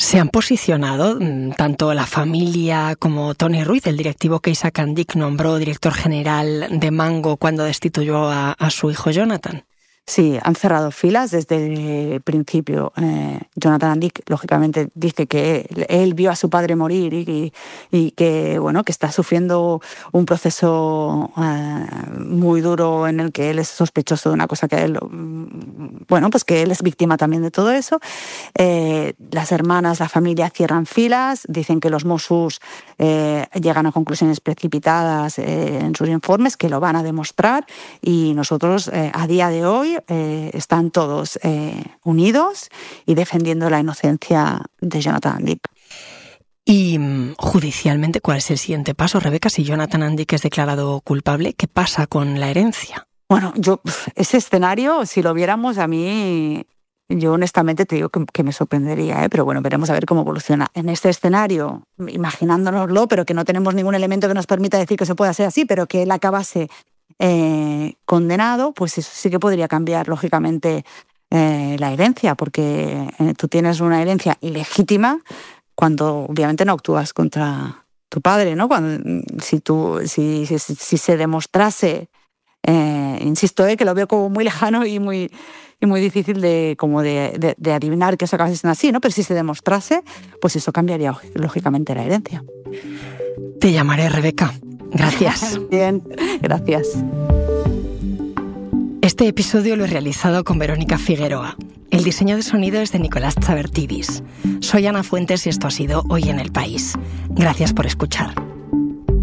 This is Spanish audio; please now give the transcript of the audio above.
Se han posicionado tanto la familia como Tony Ruiz, el directivo que Isaac Andic nombró director general de Mango cuando destituyó a su hijo Jonathan. Sí, han cerrado filas desde el principio. Jonathan Andic, lógicamente, dice que él vio a su padre morir y que, bueno, que está sufriendo un proceso muy duro en el que él es sospechoso de una cosa que él, bueno, pues que él es víctima también de todo eso. Las hermanas, la familia cierran filas, dicen que los Mossos llegan a conclusiones precipitadas en sus informes, que lo van a demostrar, y nosotros a día de hoy están todos unidos y defendiendo la inocencia de Jonathan Andic. Y judicialmente, ¿cuál es el siguiente paso, Rebeca? Si Jonathan Andic es declarado culpable, ¿qué pasa con la herencia? Bueno, ese escenario, si lo viéramos, a mí, yo honestamente te digo que me sorprendería, pero bueno, veremos a ver cómo evoluciona. En este escenario, imaginándonoslo, pero que no tenemos ningún elemento que nos permita decir que se pueda hacer así, pero que él acabase condenado, pues eso sí que podría cambiar, lógicamente, la herencia, porque tú tienes una herencia ilegítima cuando obviamente no actúas contra tu padre, ¿no? Si se demostrase, insisto, que lo veo como muy lejano y muy difícil de adivinar que eso acabase siendo así, ¿no? Pero si se demostrase, pues eso cambiaría lógicamente la herencia. Te llamaré, Rebeca. Gracias. Bien, gracias. Este episodio lo he realizado con Verónica Figueroa. El diseño de sonido es de Nicolás Chavertidis. Soy Ana Fuentes y esto ha sido Hoy en el País. Gracias por escuchar.